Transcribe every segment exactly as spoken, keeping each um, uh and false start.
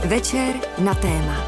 Večer na téma.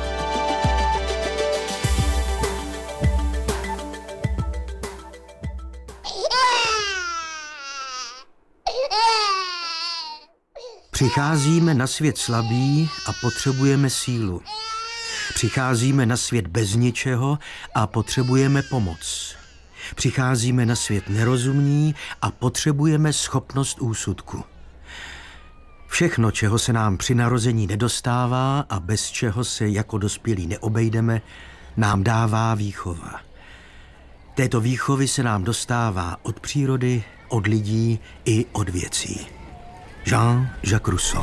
Přicházíme na svět slabí a potřebujeme sílu. Přicházíme na svět bez ničeho a potřebujeme pomoc. Přicházíme na svět nerozumní a potřebujeme schopnost úsudku. Všechno, čeho se nám při narození nedostává a bez čeho se jako dospělí neobejdeme, nám dává výchova. Této výchovy se nám dostává od přírody, od lidí i od věcí. Jean-Jacques Rousseau.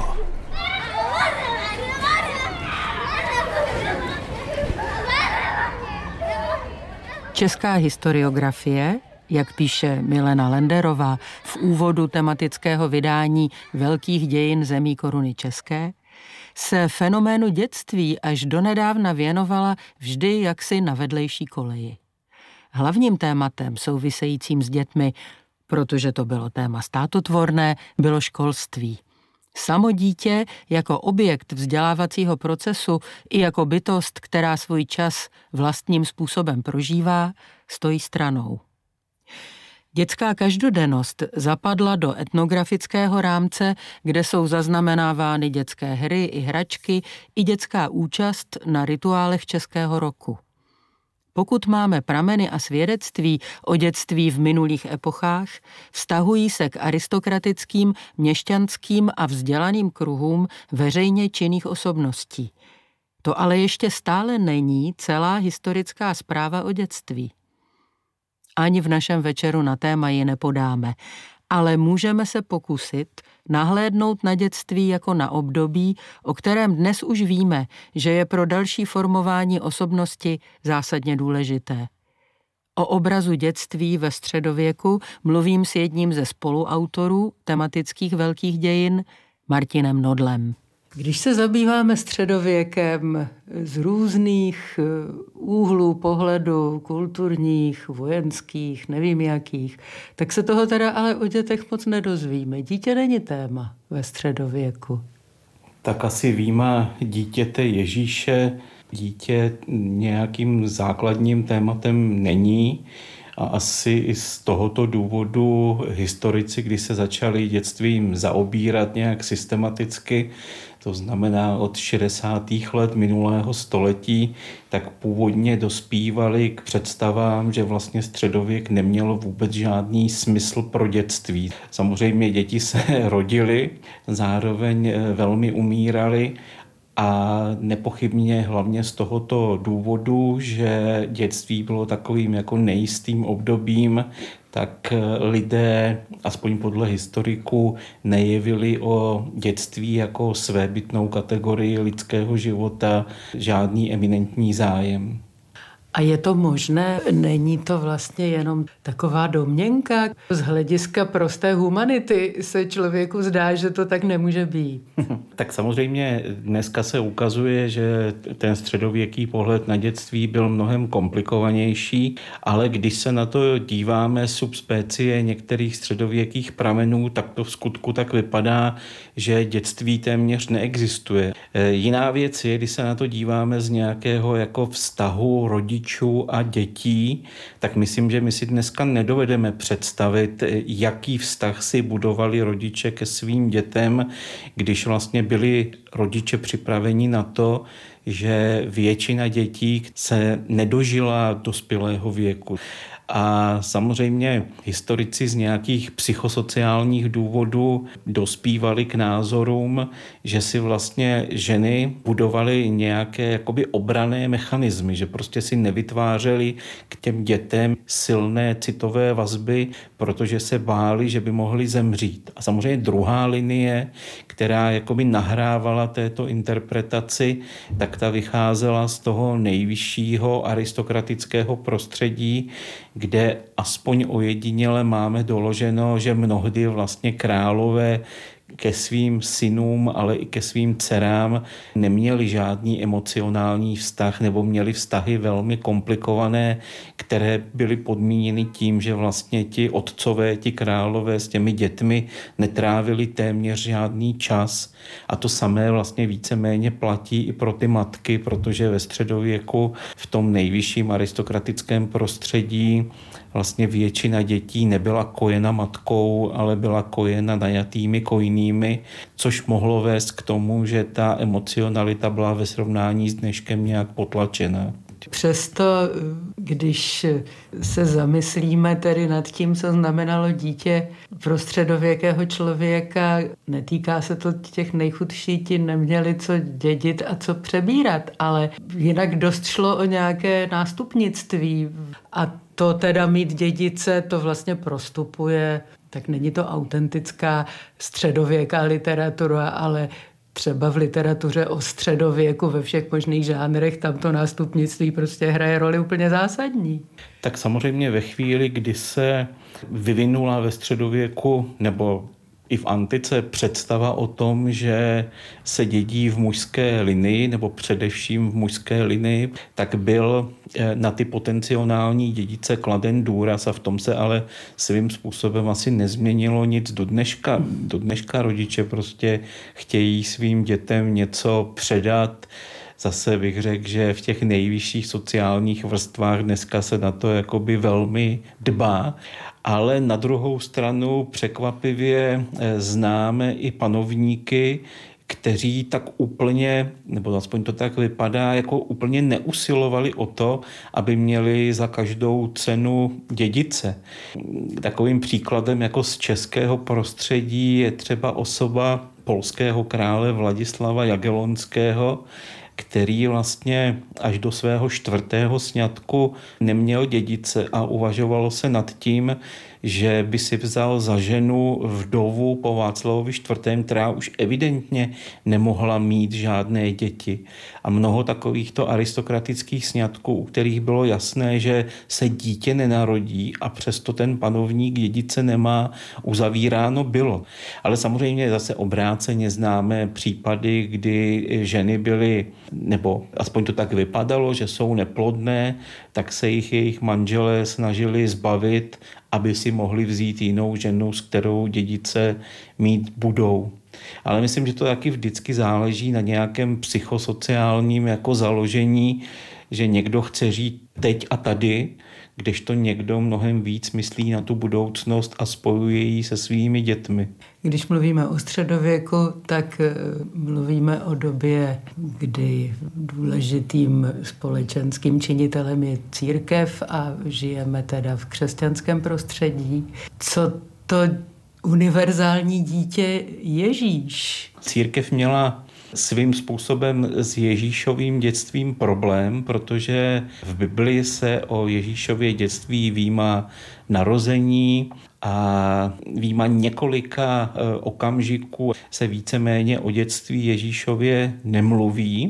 Česká historiografie, jak píše Milena Lenderová v úvodu tematického vydání Velkých dějin zemí koruny české, se fenoménu dětství až donedávna věnovala vždy jaksi na vedlejší koleji. Hlavním tématem souvisejícím s dětmi, protože to bylo téma státotvorné, bylo školství. Samo dítě jako objekt vzdělávacího procesu i jako bytost, která svůj čas vlastním způsobem prožívá, stojí stranou. Dětská každodennost zapadla do etnografického rámce, kde jsou zaznamenávány dětské hry i hračky i dětská účast na rituálech českého roku. Pokud máme prameny a svědectví o dětství v minulých epochách, vztahují se k aristokratickým, měšťanským a vzdělaným kruhům veřejně činných osobností. To ale ještě stále není celá historická zpráva o dětství. Ani v našem večeru na téma ji nepodáme, ale můžeme se pokusit nahlédnout na dětství jako na období, o kterém dnes už víme, že je pro další formování osobnosti zásadně důležité. O obrazu dětství ve středověku mluvím s jedním ze spoluautorů tematických velkých dějin, Martinem Nodlem. Když se zabýváme středověkem z různých úhlů pohledu, kulturních, vojenských, nevím jakých, tak se toho teda ale o dětech moc nedozvíme. Dítě není téma ve středověku. Tak asi výjima dítěte Ježíše, dítě nějakým základním tématem není. A asi i z tohoto důvodu historici, když se začali dětstvím zaobírat nějak systematicky, to znamená od šedesátých let minulého století, tak původně dospívali k představám, že vlastně středověk nemělo vůbec žádný smysl pro dětství. Samozřejmě děti se rodily, zároveň velmi umíraly, a nepochybně hlavně z tohoto důvodu, že dětství bylo takovým jako nejistým obdobím, tak lidé, aspoň podle historiků, nejevili o dětství jako svébytnou kategorii lidského života žádný eminentní zájem. A je to možné? Není to vlastně jenom taková domněnka? Z hlediska prosté humanity se člověku zdá, že to tak nemůže být. Tak samozřejmě dneska se ukazuje, že ten středověký pohled na dětství byl mnohem komplikovanější, ale když se na to díváme sub specie některých středověkých pramenů, tak to v skutku tak vypadá, že dětství téměř neexistuje. Jiná věc je, když se na to díváme z nějakého jako vztahu rodičů a dětí, tak myslím, že my si dneska nedovedeme představit, jaký vztah si budovali rodiče ke svým dětem, když vlastně byli rodiče připraveni na to, že většina dětí se nedožila dospělého věku. A samozřejmě historici z nějakých psychosociálních důvodů dospívali k názorům, že si vlastně ženy budovaly nějaké jakoby obranné mechanismy, že prostě si nevytvářely k těm dětem silné citové vazby, protože se báli, že by mohly zemřít. A samozřejmě druhá linie, která jakoby nahrávala této interpretaci, tak ta vycházela z toho nejvyššího aristokratického prostředí, kde aspoň ojediněle máme doloženo, že mnohdy vlastně králové ke svým synům, ale i ke svým dcerám neměli žádný emocionální vztah nebo měli vztahy velmi komplikované, které byly podmíněny tím, že vlastně ti otcové, ti králové s těmi dětmi netrávili téměř žádný čas. A to samé vlastně víceméně platí i pro ty matky, protože ve středověku v tom nejvyšším aristokratickém prostředí vlastně většina dětí nebyla kojena matkou, ale byla kojena najatými kojnými, což mohlo vést k tomu, že ta emocionalita byla ve srovnání s dneškem nějak potlačená. Přesto, když se zamyslíme tedy nad tím, co znamenalo dítě pro středověkého člověka, netýká se to těch nejchudší, ti neměli co dědit a co přebírat, ale jinak dost šlo o nějaké nástupnictví a to teda mít dědice, to vlastně prostupuje, tak není to autentická středověká literatura, ale třeba v literatuře o středověku ve všech možných žánrech tam to nástupnictví prostě hraje roli úplně zásadní. Tak samozřejmě ve chvíli, kdy se vyvinula ve středověku nebo i v antice představa o tom, že se dědí v mužské linii nebo především v mužské linii, tak byl na ty potenciální dědice kladen důraz a v tom se ale svým způsobem asi nezměnilo nic do dneška. Do dneška rodiče prostě chtějí svým dětem něco předat. Zase bych řekl, že v těch nejvyšších sociálních vrstvách dneska se na to jakoby velmi dbá, ale na druhou stranu překvapivě známe i panovníky, kteří tak úplně, nebo aspoň to tak vypadá, jako úplně neusilovali o to, aby měli za každou cenu dědice. Takovým příkladem jako z českého prostředí je třeba osoba polského krále Vladislava Jagellonského, který vlastně až do svého čtvrtého sňatku neměl dědice a uvažovalo se nad tím, že by si vzal za ženu vdovu po Václavovi čtvrtém, která už evidentně nemohla mít žádné děti. A mnoho takovýchto aristokratických sňatků, u kterých bylo jasné, že se dítě nenarodí a přesto ten panovník dědice nemá, uzavíráno bylo. Ale samozřejmě zase obráceně známe případy, kdy ženy byly, nebo aspoň to tak vypadalo, že jsou neplodné, tak se jich jejich manželé snažili zbavit, aby si mohli vzít jinou ženu, s kterou dědice mít budou. Ale myslím, že to taky vždycky záleží na nějakém psychosociálním jako založení, že někdo chce žít teď a tady, kdežto někdo mnohem víc myslí na tu budoucnost a spojuje ji se svými dětmi. Když mluvíme o středověku, tak mluvíme o době, kdy důležitým společenským činitelem je církev a žijeme teda v křesťanském prostředí. Co to univerzální dítě Ježíš? Církev měla svým způsobem s Ježíšovým dětstvím problém, protože v Biblii se o Ježíšově dětství výjímá narození a výjímá několika okamžiků se víceméně o dětství Ježíšově nemluví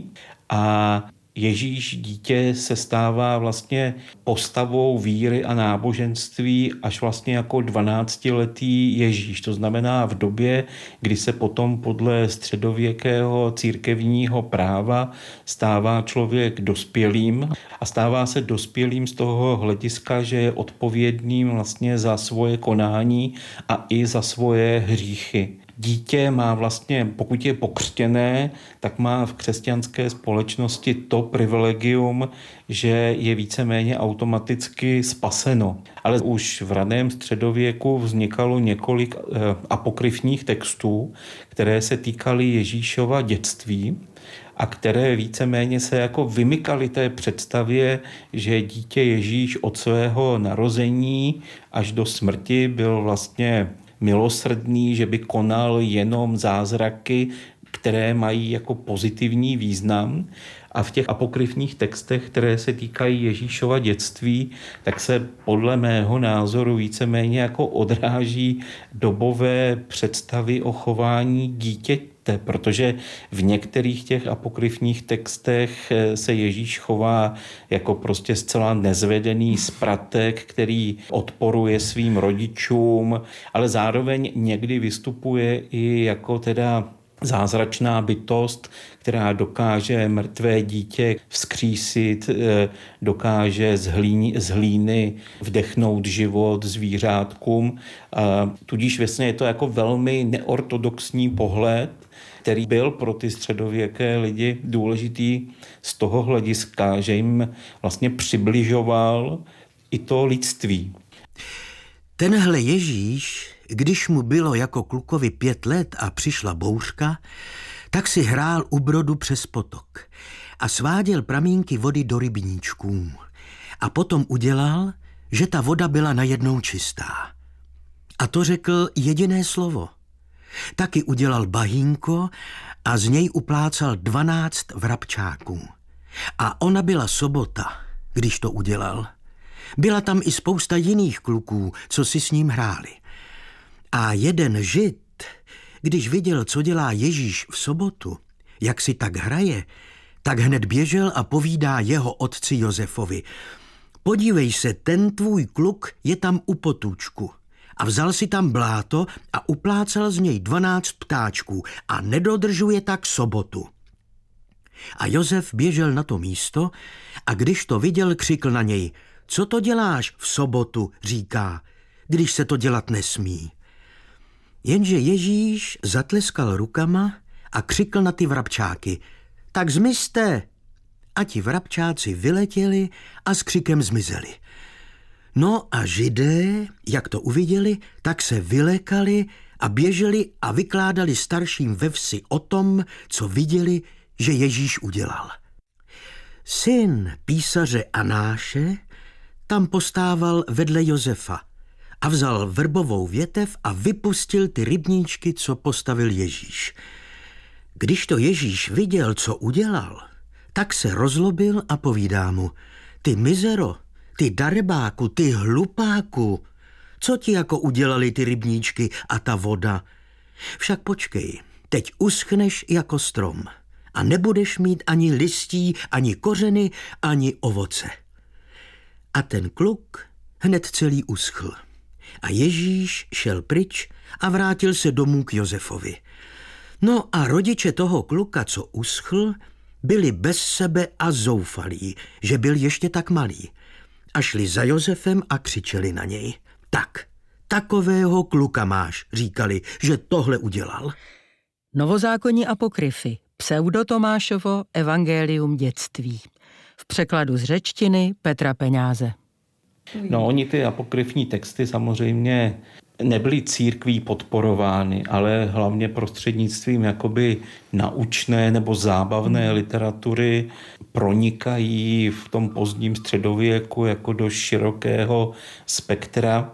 a Ježíš dítě se stává vlastně postavou víry a náboženství až vlastně jako dvanáctiletý Ježíš. To znamená v době, kdy se potom podle středověkého církevního práva stává člověk dospělým a stává se dospělým z toho hlediska, že je odpovědným vlastně za svoje konání a i za svoje hříchy. Dítě má vlastně, pokud je pokřtěné, tak má v křesťanské společnosti to privilegium, že je víceméně automaticky spaseno. Ale už v raném středověku vznikalo několik eh, apokryfních textů, které se týkaly Ježíšova dětství a které víceméně se jako vymykaly té představě, že dítě Ježíš od svého narození až do smrti byl vlastně milosrdný, že by konal jenom zázraky, které mají jako pozitivní význam. A v těch apokryfních textech, které se týkají Ježíšova dětství, tak se podle mého názoru víceméně jako odráží dobové představy o chování dítěte, protože v některých těch apokryfních textech se Ježíš chová jako prostě zcela nezvedený spratek, který odporuje svým rodičům, ale zároveň někdy vystupuje i jako teda zázračná bytost, která dokáže mrtvé dítě vzkřísit, dokáže z hlíny, z hlíny vdechnout život zvířátkům. Tudíž vlastně je to jako velmi neortodoxní pohled, který byl pro ty středověké lidi důležitý z toho hlediska, že jim vlastně přibližoval i to lidství. Tenhle Ježíš, když mu bylo jako klukovi pět let a přišla bouřka, tak si hrál u brodu přes potok a sváděl pramínky vody do rybníčků. A potom udělal, že ta voda byla najednou čistá. A to řekl jediné slovo. Taky udělal bahínko a z něj uplácal dvanáct vrabčáků. A ona byla sobota, když to udělal. Byla tam i spousta jiných kluků, co si s ním hráli. A jeden Žid, když viděl, co dělá Ježíš v sobotu, jak si tak hraje, tak hned běžel a povídá jeho otci Josefovi: podívej se, ten tvůj kluk je tam u potůčku. A vzal si tam bláto a uplácal z něj dvanáct ptáčků a nedodržuje tak sobotu. A Josef běžel na to místo a když to viděl, křikl na něj: co to děláš v sobotu, říká, když se to dělat nesmí. Jenže Ježíš zatleskal rukama a křikl na ty vrabčáky: tak zmizte! A ti vrabčáci vyletěli a s křikem zmizeli. No a Židé, jak to uviděli, tak se vylekali a běželi a vykládali starším ve vsi o tom, co viděli, že Ježíš udělal. Syn písaře Anáše tam postával vedle Josefa a vzal vrbovou větev a vypustil ty rybníčky, co postavil Ježíš. Když to Ježíš viděl, co udělal, tak se rozlobil a povídá mu: ty mizero, ty darebáku, ty hlupáku, co ti jako udělali ty rybníčky a ta voda? Však počkej, teď uschneš jako strom a nebudeš mít ani listí, ani kořeny, ani ovoce. A ten kluk hned celý uschl. A Ježíš šel pryč a vrátil se domů k Josefovi. No a rodiče toho kluka, co uschl, byli bez sebe a zoufalí, že byl ještě tak malý. A šli za Josefem a křičeli na něj: tak, takového kluka máš, říkali, že tohle udělal. Novozákonní apokryfy, pseudotomášovo evangelium dětství. V překladu z řečtiny Petra Peňáze. No, oni ty apokryfní texty samozřejmě nebyly církví podporovány, ale hlavně prostřednictvím jakoby naučné nebo zábavné literatury pronikají v tom pozdním středověku jako do širokého spektra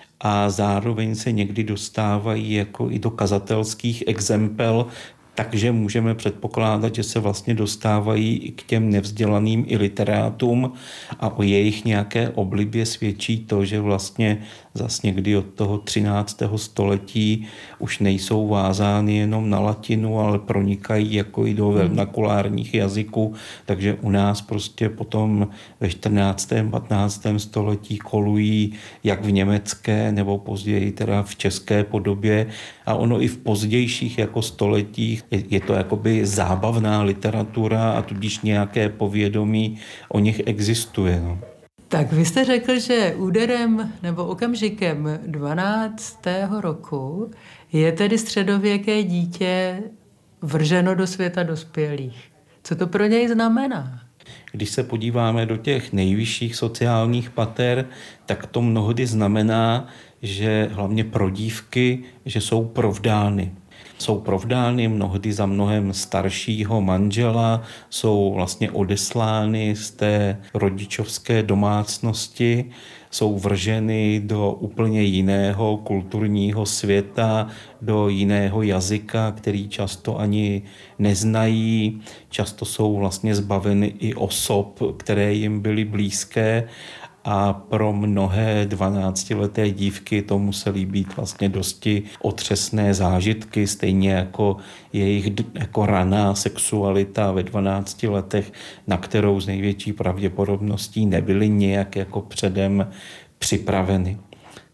a zároveň se někdy dostávají jako i do kazatelských exempel, takže můžeme předpokládat, že se vlastně dostávají i k těm nevzdělaným i literátům a o jejich nějaké oblibě svědčí to, že vlastně zas někdy od toho třináctého století už nejsou vázány jenom na latinu, ale pronikají jako i do vernakulárních jazyků, takže u nás prostě potom ve čtrnáctém patnáctém století kolují jak v německé nebo později teda v české podobě a ono i v pozdějších jako stoletích je, je to jakoby zábavná literatura a tudíž nějaké povědomí o nich existuje. No. Tak vy jste řekl, že úderem nebo okamžikem dvanáctého roku je tedy středověké dítě vrženo do světa dospělých. Co to pro něj znamená? Když se podíváme do těch nejvyšších sociálních pater, tak to mnohdy znamená, že hlavně pro dívky, že jsou provdány. Jsou provdány mnohdy za mnohem staršího manžela, jsou vlastně odeslány z té rodičovské domácnosti, jsou vrženy do úplně jiného kulturního světa, do jiného jazyka, který často ani neznají. Často jsou vlastně zbaveny i osob, které jim byly blízké. A pro mnohé dvanáctileté dívky to musely být vlastně dosti otřesné zážitky, stejně jako jejich jako raná sexualita ve dvanácti letech, na kterou z největší pravděpodobností nebyly nějak jako předem připraveny.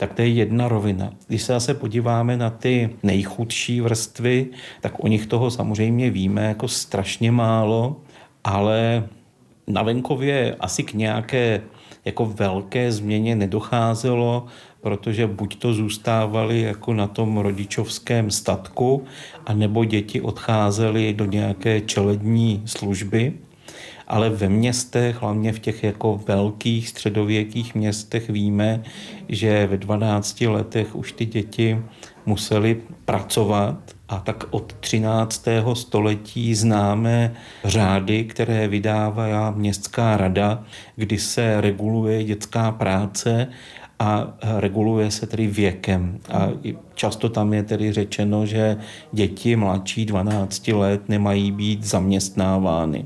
tak to je jedna rovina. Když se zase podíváme na ty nejchudší vrstvy, tak o nich toho samozřejmě víme jako strašně málo, ale na venkově asi k nějaké jako velké změně nedocházelo, protože buď to zůstávali jako na tom rodičovském statku, anebo děti odcházely do nějaké čelední služby. Ale ve městech, hlavně v těch jako velkých středověkých městech víme, že ve dvanácti letech už ty děti musely pracovat. A tak od třináctého století známe řády, které vydává městská rada, kdy se reguluje dětská práce a reguluje se tedy věkem. A často tam je tedy řečeno, že děti mladší dvanácti let nemají být zaměstnávány.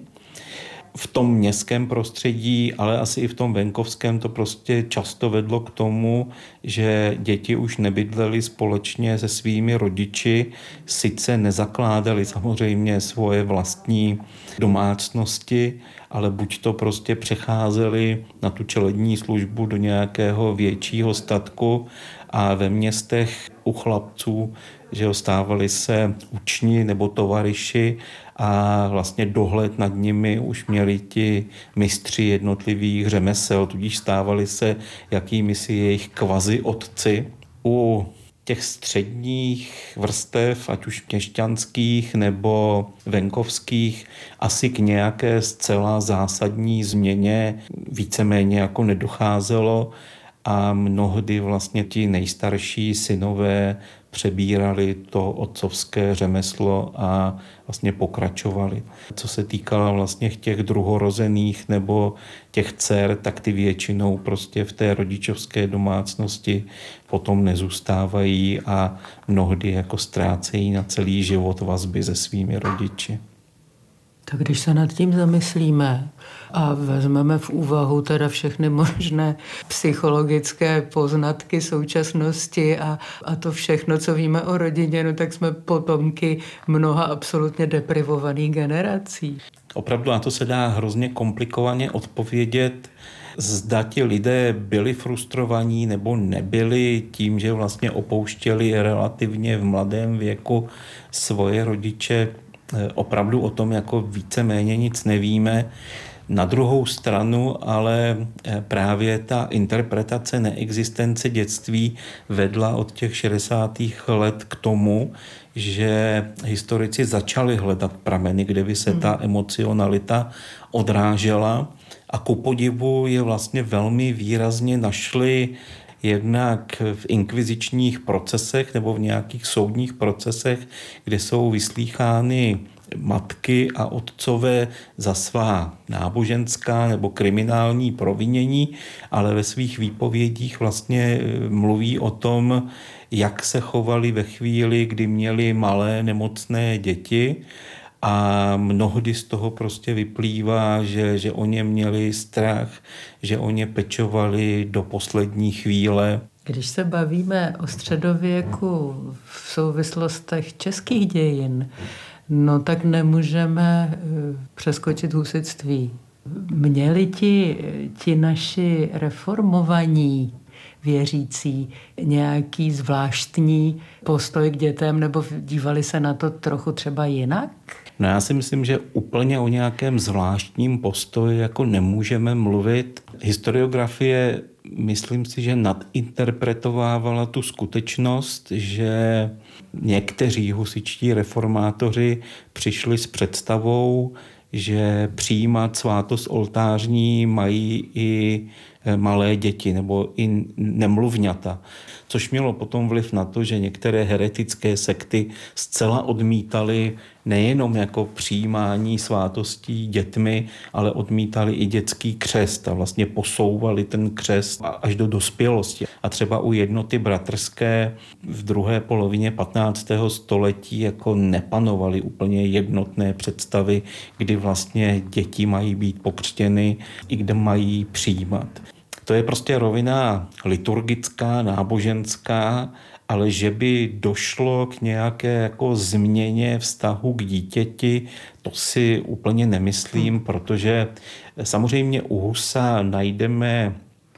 V tom městském prostředí, ale asi i v tom venkovském to prostě často vedlo k tomu, že děti už nebydlely společně se svými rodiči, sice nezakládali samozřejmě svoje vlastní domácnosti, ale buď to prostě přecházeli na tu čelední službu do nějakého většího statku a ve městech u chlapců, že stávali se učni nebo tovaryši a vlastně dohled nad nimi už měli ti mistři jednotlivých řemesel, tudíž stávali se jakými si jejich kvazi otci. U těch středních vrstev, ať už měšťanských nebo venkovských, asi k nějaké zcela zásadní změně víceméně jako nedocházelo a mnohdy vlastně ti nejstarší synové přebírali to otcovské řemeslo a vlastně pokračovali. Co se týkalo vlastně těch druhorozených nebo těch dcer, tak ty většinou prostě v té rodičovské domácnosti potom nezůstávají a mnohdy jako ztrácejí na celý život vazby se svými rodiči. Tak když se nad tím zamyslíme a vezmeme v úvahu teda všechny možné psychologické poznatky současnosti a, a to všechno, co víme o rodině, no tak jsme potomky mnoha absolutně deprivovaných generací. Opravdu na to se dá hrozně komplikovaně odpovědět, zda ti lidé byli frustrovaní nebo nebyli tím, že vlastně opouštěli relativně v mladém věku svoje rodiče. Opravdu o tom jako víceméně nic nevíme. Na druhou stranu ale právě ta interpretace neexistence dětství vedla od těch šedesátých let k tomu, že historici začali hledat prameny, kde by se ta emocionalita odrážela a ku podivu je vlastně velmi výrazně našli jednak v inkvizičních procesech nebo v nějakých soudních procesech, kde jsou vyslýchány matky a otcové za svá náboženská nebo kriminální provinění, ale ve svých výpovědích vlastně mluví o tom, jak se chovali ve chvíli, kdy měli malé nemocné děti a mnohdy z toho prostě vyplývá, že, že o ně měli strach, že o ně pečovali do poslední chvíle. Když se bavíme o středověku v souvislostech českých dějin, no tak nemůžeme přeskočit husitství. Měli ti, ti naši reformovaní věřící nějaký zvláštní postoj k dětem nebo dívali se na to trochu třeba jinak? No já si myslím, že úplně o nějakém zvláštním postoji jako nemůžeme mluvit. Historiografie, myslím si, že nadinterpretovávala tu skutečnost, že někteří husičtí reformátoři přišli s představou, že přijímat svátost oltářní mají i malé děti nebo i nemluvňata, což mělo potom vliv na to, že některé heretické sekty zcela odmítaly nejenom jako přijímání svátostí dětmi, ale odmítali i dětský křest a vlastně posouvali ten křest až do dospělosti. A třeba u jednoty bratrské v druhé polovině patnáctého století jako nepanovaly úplně jednotné představy, kdy vlastně děti mají být pokřtěny i kde mají přijímat. To je prostě rovina liturgická, náboženská, ale že by došlo k nějaké jako změně vztahu k dítěti, to si úplně nemyslím, protože samozřejmě u Husa najdeme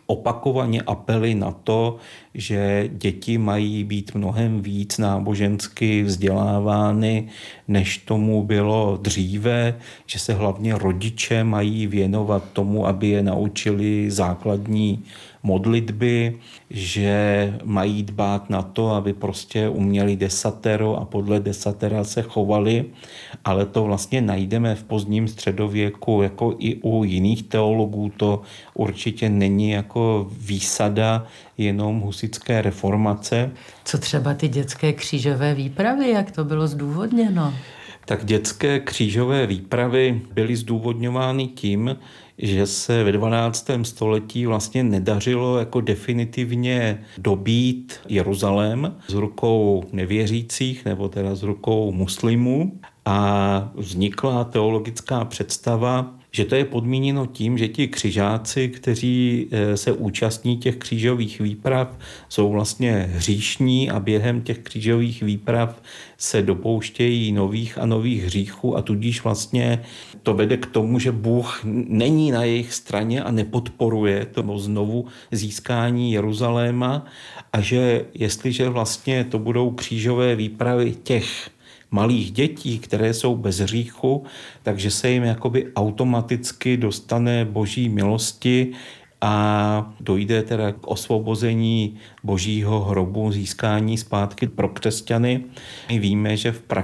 opakovaně apely na to, že děti mají být mnohem víc nábožensky vzdělávány, než tomu bylo dříve, že se hlavně rodiče mají věnovat tomu, aby je naučili základní modlitby, že mají dbát na to, aby prostě uměli desatero a podle desatera se chovali, ale to vlastně najdeme v pozdním středověku jako i u jiných teologů, to určitě není jako výsada jenom husitské reformace. Co třeba ty dětské křížové výpravy, jak to bylo zdůvodněno? Tak dětské křížové výpravy byly zdůvodňovány tím, že se ve dvanáctém století vlastně nedařilo jako definitivně dobít Jeruzalém z rukou nevěřících nebo teda z rukou muslimů a vznikla teologická představa, že to je podmíněno tím, že ti křižáci, kteří se účastní těch křížových výprav, jsou vlastně hříšní a během těch křížových výprav se dopouštějí nových a nových hříchů a tudíž vlastně to vede k tomu, že Bůh není na jejich straně a nepodporuje to znovu získání Jeruzaléma a že jestliže vlastně to budou křížové výpravy těch malých dětí, které jsou bez hříchu, takže se jim jakoby automaticky dostane boží milosti a dojde teda k osvobození božího hrobu, získání zpátky pro křesťany. My víme, že v praxi